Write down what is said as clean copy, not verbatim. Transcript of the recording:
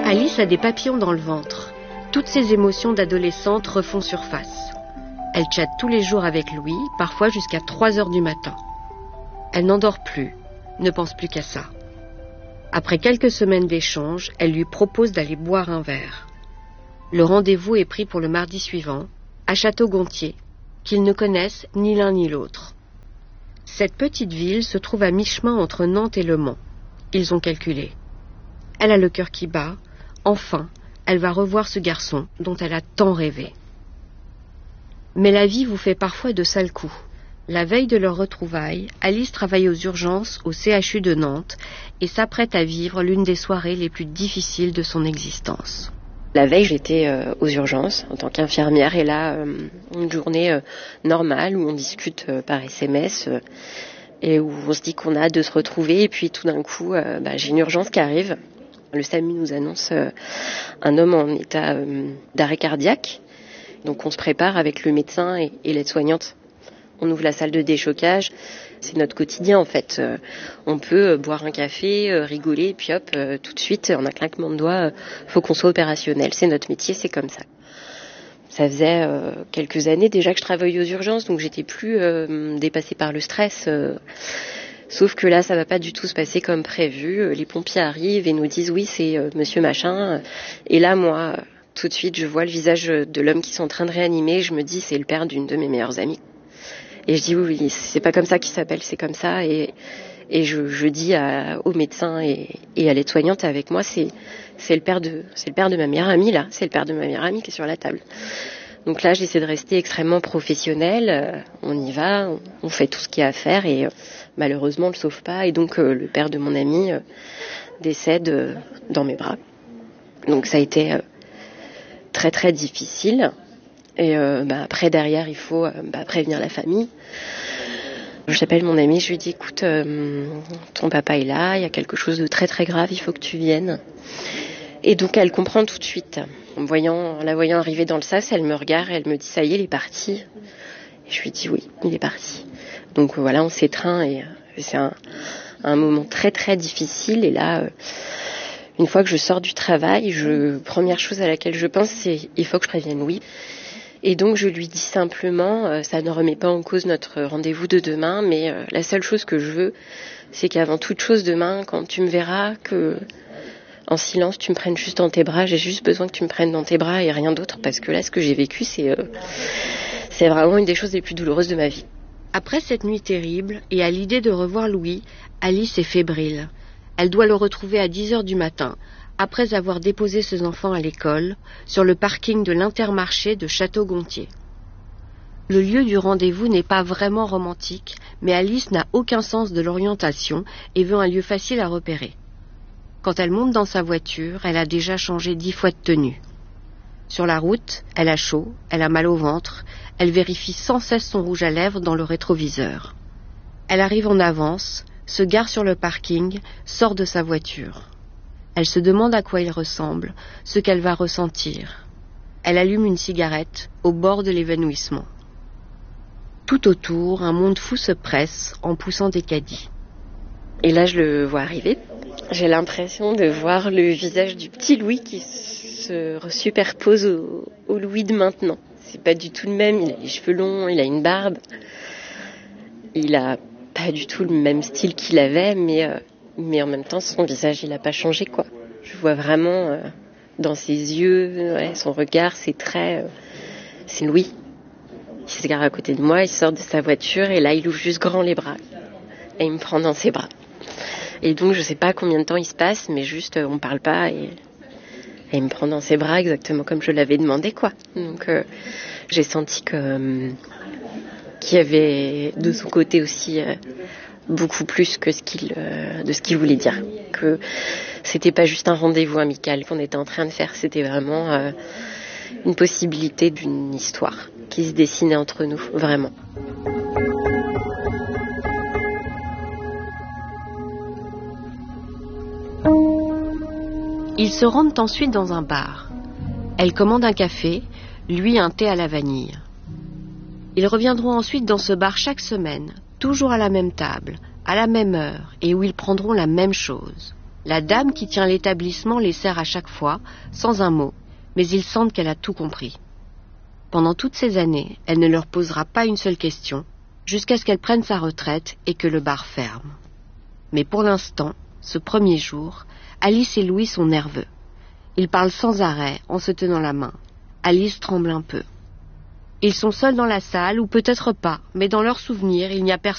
Alice a des papillons dans le ventre. Toutes ses émotions d'adolescente refont surface. Elle chatte tous les jours avec Louis, parfois jusqu'à 3 heures du matin. Elle n'endort plus, ne pense plus qu'à ça. Après quelques semaines d'échange, elle lui propose d'aller boire un verre. Le rendez-vous est pris pour le mardi suivant, à Château-Gontier, qu'ils ne connaissent ni l'un ni l'autre. Cette petite ville se trouve à mi-chemin entre Nantes et Le Mans. Ils ont calculé. Elle a le cœur qui bat. Enfin, elle va revoir ce garçon dont elle a tant rêvé. Mais la vie vous fait parfois de sales coups. La veille de leur retrouvaille, Alice travaille aux urgences au CHU de Nantes et s'apprête à vivre l'une des soirées les plus difficiles de son existence. La veille, j'étais aux urgences en tant qu'infirmière et là, une journée normale où on discute par SMS et où on se dit qu'on a hâte de se retrouver et puis tout d'un coup, j'ai une urgence qui arrive. Le SAMU nous annonce un homme en état d'arrêt cardiaque. Donc on se prépare avec le médecin et l'aide-soignante. On ouvre la salle de déchocage. C'est notre quotidien en fait. On peut boire un café, rigoler, et puis hop, tout de suite, en un claquement de doigts, faut qu'on soit opérationnel. C'est notre métier, c'est comme ça. Ça faisait quelques années déjà que je travaillais aux urgences, donc j'étais plus dépassée par le stress. Sauf que là, ça va pas du tout se passer comme prévu. Les pompiers arrivent et nous disent oui, c'est monsieur machin. Et là, moi, tout de suite, je vois le visage de l'homme qui sont en train de réanimer. Je me dis, c'est le père d'une de mes meilleures amies. Et je dis oui, c'est pas comme ça qu'il s'appelle, c'est comme ça. Et je dis au médecin et à l'aide-soignante avec moi, c'est le père de ma meilleure amie là. C'est le père de ma meilleure amie qui est sur la table. Donc là, j'essaie de rester extrêmement professionnelle. On y va, on fait tout ce qu'il y a à faire et malheureusement, on le sauve pas. Et donc, le père de mon ami décède dans mes bras. Donc ça a été très très difficile. Et après, derrière, il faut prévenir la famille. J'appelle mon ami, je lui dis, écoute, ton papa est là, il y a quelque chose de très très grave, il faut que tu viennes. Et donc elle comprend tout de suite. En la voyant arriver dans le sas, elle me regarde, elle me dit ça y est, il est parti. Et je lui dis oui, il est parti. Donc voilà, on s'étreint et c'est un moment très très difficile. Et là, une fois que je sors du travail, première chose à laquelle je pense, c'est il faut que je prévienne Louis. Et donc je lui dis simplement, ça ne remet pas en cause notre rendez-vous de demain, mais la seule chose que je veux, c'est qu'avant toute chose demain, quand tu me verras, que en silence, tu me prennes juste dans tes bras. J'ai juste besoin que tu me prennes dans tes bras et rien d'autre, parce que là, ce que j'ai vécu, c'est vraiment une des choses les plus douloureuses de ma vie. Après cette nuit terrible, et à l'idée de revoir Louis, Alice est fébrile. Elle doit le retrouver à 10 heures du matin, après avoir déposé ses enfants à l'école, sur le parking de l'Intermarché de Château-Gontier. Le lieu du rendez-vous n'est pas vraiment romantique, mais Alice n'a aucun sens de l'orientation et veut un lieu facile à repérer. Quand elle monte dans sa voiture, elle a déjà changé 10 fois de tenue. Sur la route, elle a chaud, elle a mal au ventre, elle vérifie sans cesse son rouge à lèvres dans le rétroviseur. Elle arrive en avance, se gare sur le parking, sort de sa voiture. Elle se demande à quoi il ressemble, ce qu'elle va ressentir. Elle allume une cigarette au bord de l'évanouissement. Tout autour, un monde fou se presse en poussant des caddies. Et là, je le vois arriver. J'ai l'impression de voir le visage du petit Louis qui se superpose au Louis de maintenant. C'est pas du tout le même, il a les cheveux longs, il a une barbe. Il a pas du tout le même style qu'il avait, mais en même temps, son visage, il a pas changé, quoi. Je vois vraiment dans ses yeux, son regard, ses traits, c'est Louis. Il se gare à côté de moi, il sort de sa voiture et là, il ouvre juste grand les bras. Et il me prend dans ses bras. Et donc, je sais pas combien de temps il se passe, mais juste, on parle pas et il me prend dans ses bras exactement comme je l'avais demandé, quoi. Donc, j'ai senti qu'il y avait de son côté aussi beaucoup plus que de ce qu'il voulait dire. Que c'était pas juste un rendez-vous amical qu'on était en train de faire, c'était vraiment une possibilité d'une histoire qui se dessinait entre nous, vraiment. Ils se rendent ensuite dans un bar. Elle commande un café, lui un thé à la vanille. Ils reviendront ensuite dans ce bar chaque semaine, toujours à la même table, à la même heure, et où ils prendront la même chose. La dame qui tient l'établissement les sert à chaque fois, sans un mot, mais ils sentent qu'elle a tout compris. Pendant toutes ces années, elle ne leur posera pas une seule question, jusqu'à ce qu'elle prenne sa retraite et que le bar ferme. Mais pour l'instant, ce premier jour, Alice et Louis sont nerveux. Ils parlent sans arrêt, en se tenant la main. Alice tremble un peu. Ils sont seuls dans la salle, ou peut-être pas, mais dans leurs souvenirs, il n'y a personne